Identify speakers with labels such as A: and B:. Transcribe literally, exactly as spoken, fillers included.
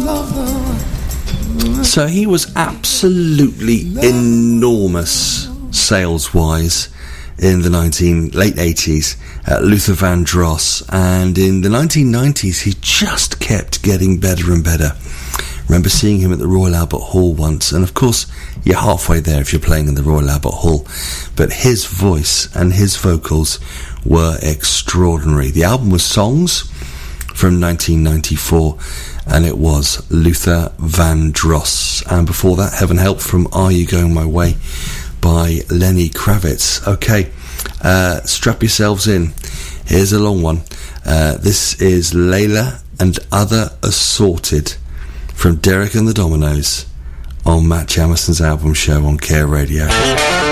A: So he was absolutely enormous sales-wise in the nineteen late eighties, uh, Luther Vandross, and in the nineteen nineties he just kept getting better and better. Remember seeing him at the Royal Albert Hall once, and of course you're halfway there if you're playing in the Royal Albert Hall, but his voice and his vocals were extraordinary. The album was Songs from nineteen ninety-four, and it was Luther Vandross, and before that Heaven Help from Are You Going My Way by Lenny Kravitz. Okay, uh, strap yourselves in. Here's a long one. Uh, this is Layla and Other Assorted from Derek and the Dominoes on Matt Jamison's Album Show on Care Radio.